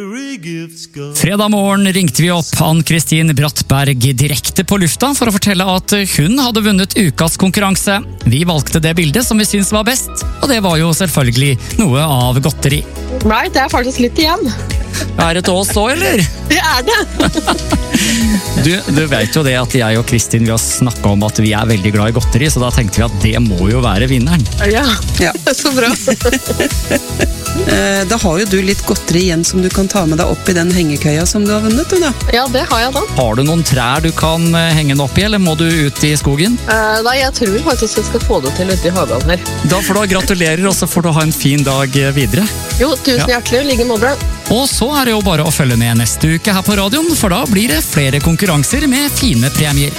Fredag morgen ringte vi opp Ann-Kristin Brattberg direkte på lufta for å fortelle at hun hadde vunnet ukas konkurranse. Vi valgte det bildet som vi syntes var best, og det var jo selvfølgelig noe av godteri. Nei, det er faktisk litt igjen. Er det til oss så, eller? Det er det! Du vet jo det at jeg og Kristin vi har snakket om at vi er veldig glad i godteri, så da tenkte vi at det må jo være vinneren. Ja. Så bra. Da har jo du litt godteri igjen som du kan ta med deg opp i den hengekøya som du har vunnet, du da. Ja, det har jeg da. Har du noen trær du kan henge den opp i, eller må du ut i skogen? Nei, jeg tror faktisk jeg skal få det til ute i hagen her. Da får du gratulerer, og så får du ha en fin dag videre. Jo, tusen hjertelig, like måte. Og så er det jo bare å følge med neste uke her på radioen, for da blir det flere konkurranser med fine premier.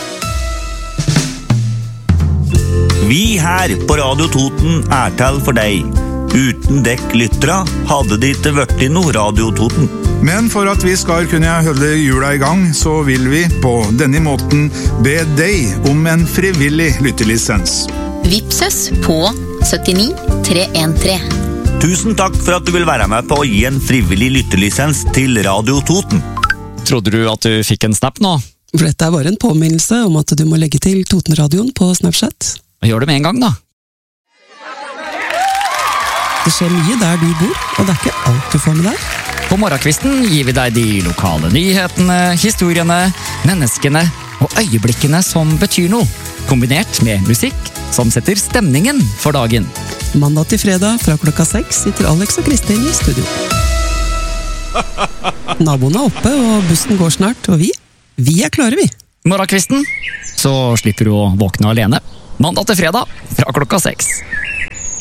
Vi her på Radio Toten er til for deg. Uten dekk lyttere hadde det ikke vært i noe Radio Toten. Men for at vi skal kunne holde jula i gang, så vil vi på denne måten be deg om en frivillig lyttelisens. Vipses på 79 313. Tusen takk for at du vil være med på å gi en frivillig lyttelisens til Radio Toten. Trodde du at du fikk en snap nå? For dette er bare en påminnelse om at du må legge til Totenradioen på Snapchat. Gjør det med en gang da. Det skjer mye der du bor, og det er ikke alt du får med deg. På morgenkvisten gir vi deg de lokale nyhetene, historiene, menneskene og øyeblikkene som betyr noe, kombinert med musikk som setter stemningen for dagen. Mandag til fredag fra klokka 6 sitter Alex og Kristin i studio. Naboen er oppe, og bussen går snart, og vi er klare, vi. Morgenkvisten, så slipper du å våkne alene. Mandag til fredag fra klokka 6.